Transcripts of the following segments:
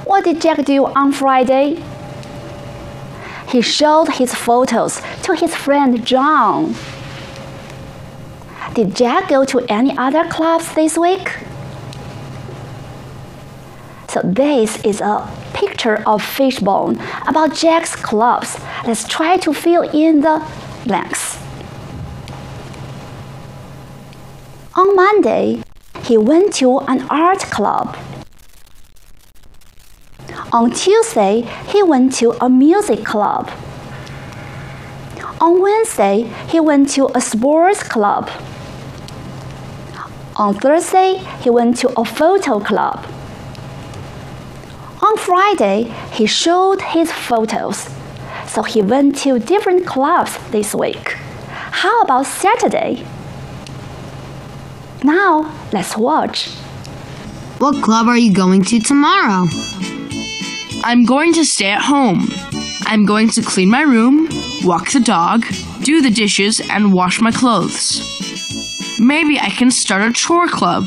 What did Jack do on Friday? He showed his photos to his friend John. Did Jack go to any other clubs this week? So this is a picture of Fishbone about Jack's clubs. Let's try to fill in the blanks. On Monday, he went to an art club. On Tuesday, he went to a music club. On Wednesday, he went to a sports club. On Thursday, he went to a photo club. On Friday, he showed his photos. So he went to different clubs this week. How about Saturday? Now, let's watch. What club are you going to tomorrow? I'm going to stay at home. I'm going to clean my room, walk the dog, do the dishes, and wash my clothes. Maybe I can start a chore club.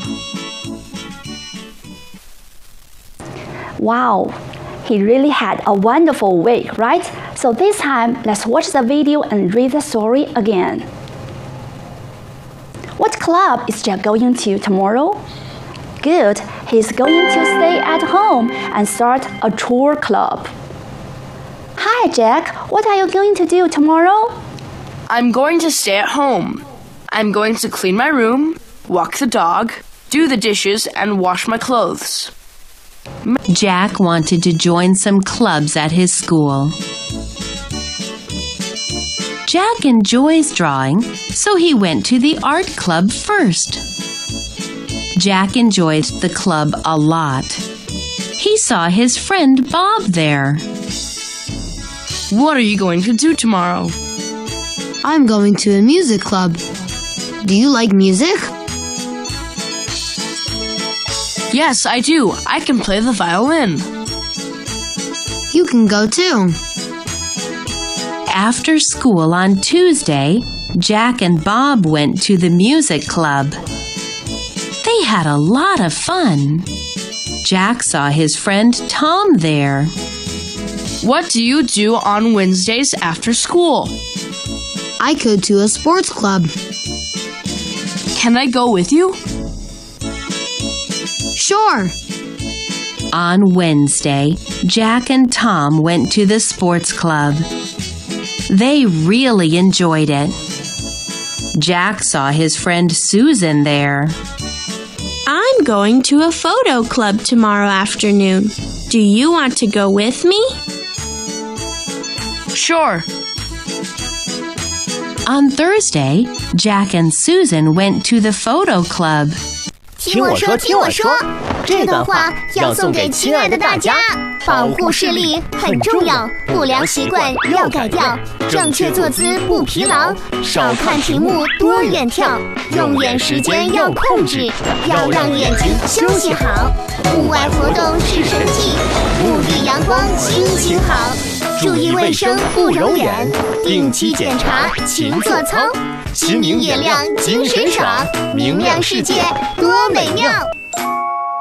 Wow, he really had a wonderful week, right? So this time, let's watch the video and read the story again. What club is Jack going to tomorrow? Good, he's going to stay at home and start a chore club. Hi Jack, what are you going to do tomorrow? I'm going to stay at home. I'm going to clean my room, walk the dog, do the dishes, and wash my clothes. Jack wanted to join some clubs at his school. Jack enjoys drawing, so he went to the art club first. Jack enjoyed the club a lot. He saw his friend Bob there. What are you going to do tomorrow? I'm going to a music club. Do you like music? Yes, I do. I can play the violin. You can go too. After school on Tuesday, Jack and Bob went to the music club. They had a lot of fun. Jack saw his friend Tom there. What do you do on Wednesdays after school? I go to a sports club. Can I go with you? Sure. On Wednesday, Jack and Tom went to the sports club. They really enjoyed it. Jack saw his friend Susan there. I'm going to a photo club tomorrow afternoon. Do you want to go with me? Sure. On Thursday, Jack and Susan went to the photo club. 听我说，听我说，这段话要送给亲爱的大家。保护视力很重要，不良习惯要改掉，正确坐姿不疲劳，少看屏幕多远眺，用眼时间要控制，要让眼睛休息好。户外活动是神器，沐浴阳光心情好。注意卫生不揉眼，定期检查勤做操，心明眼亮精神爽，明亮世界多美妙。